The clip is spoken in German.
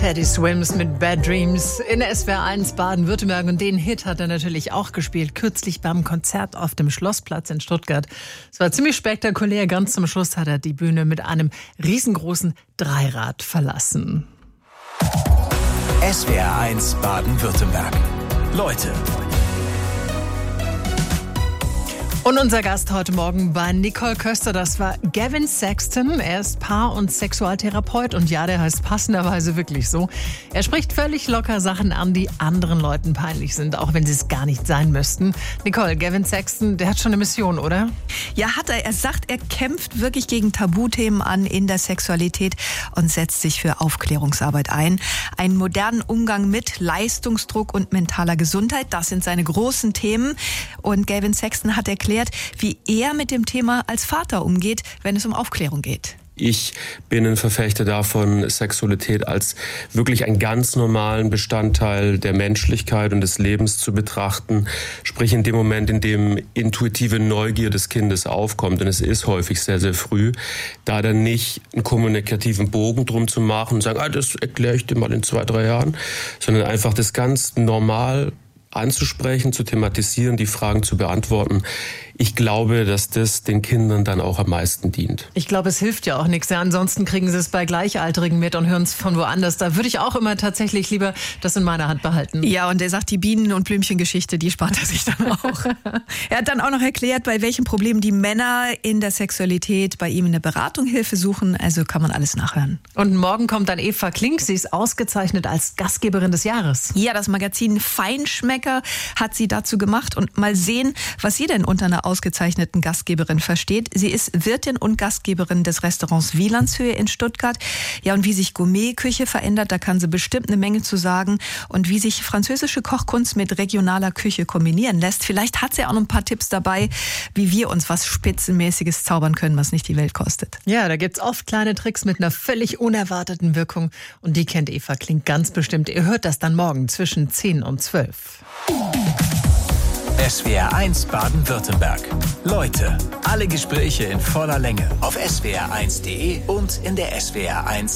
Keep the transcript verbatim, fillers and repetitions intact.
Teddy Swims mit Bad Dreams in S W R eins Baden-Württemberg. Und den Hit hat er natürlich auch gespielt, kürzlich beim Konzert auf dem Schlossplatz in Stuttgart. Es war ziemlich spektakulär. Ganz zum Schluss hat er die Bühne mit einem riesengroßen Dreirad verlassen. S W R eins Baden-Württemberg. Leute. Und unser Gast heute Morgen bei Nicole Köster, das war Gavin Sexton. Er ist Paar- und Sexualtherapeut und ja, der heißt passenderweise wirklich so. Er spricht völlig locker Sachen an, die anderen Leuten peinlich sind, auch wenn sie es gar nicht sein müssten. Nicole, Gavin Sexton, der hat schon eine Mission, oder? Ja, hat er. Er sagt, er kämpft wirklich gegen Tabuthemen an in der Sexualität und setzt sich für Aufklärungsarbeit ein. Einen modernen Umgang mit Leistungsdruck und mentaler Gesundheit, das sind seine großen Themen. Und Gavin Sexton hat erklärt, wie er mit dem Thema als Vater umgeht, wenn es um Aufklärung geht. Ich bin ein Verfechter davon, Sexualität als wirklich einen ganz normalen Bestandteil der Menschlichkeit und des Lebens zu betrachten. Sprich in dem Moment, in dem intuitive Neugier des Kindes aufkommt, und es ist häufig sehr, sehr früh, da dann nicht einen kommunikativen Bogen drum zu machen und sagen, ah, das erkläre ich dir mal in zwei, drei Jahren, sondern einfach das ganz normal anzusprechen, zu thematisieren, die Fragen zu beantworten. Ich glaube, dass das den Kindern dann auch am meisten dient. Ich glaube, es hilft ja auch nichts. Ja, ansonsten kriegen sie es bei Gleichaltrigen mit und hören es von woanders. Da würde ich auch immer tatsächlich lieber das in meiner Hand behalten. Ja, und er sagt, die Bienen- und Blümchen-Geschichte, die spart er sich dann auch. Er hat dann auch noch erklärt, bei welchen Problemen die Männer in der Sexualität bei ihm in der Beratung Hilfe suchen. Also kann man alles nachhören. Und morgen kommt dann Eva Klink. Sie ist ausgezeichnet als Gastgeberin des Jahres. Ja, das Magazin Feinschmecker hat sie dazu gemacht. Und mal sehen, was sie denn unter einer ausgezeichneten Gastgeberin versteht. Sie ist Wirtin und Gastgeberin des Restaurants Wielandshöhe in Stuttgart. Ja, und wie sich Gourmetküche verändert, da kann sie bestimmt eine Menge zu sagen. Und wie sich französische Kochkunst mit regionaler Küche kombinieren lässt. Vielleicht hat sie auch noch ein paar Tipps dabei, wie wir uns was Spitzenmäßiges zaubern können, was nicht die Welt kostet. Ja, da gibt's oft kleine Tricks mit einer völlig unerwarteten Wirkung. Und die kennt Eva Klink ganz bestimmt. Ihr hört das dann morgen zwischen zehn und zwölf. S W R eins Baden-Württemberg. Leute, alle Gespräche in voller Länge auf S W R eins punkt de und in der S W R eins